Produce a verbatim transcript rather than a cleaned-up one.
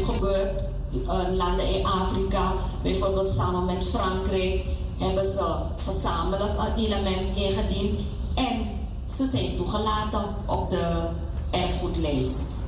heeft gebeurd. Uh, landen in Afrika, bijvoorbeeld samen met Frankrijk, hebben ze gezamenlijk een element ingediend en ze zijn toegelaten op de erfgoedlijst.